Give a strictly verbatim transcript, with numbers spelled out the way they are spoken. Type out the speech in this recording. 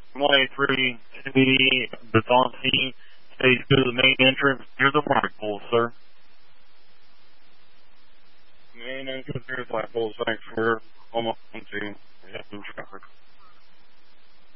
one eighty-three T B D, that's on scene, stage two of the main entrance near the flagpole, sir. Main entrance near the flagpole, thanks for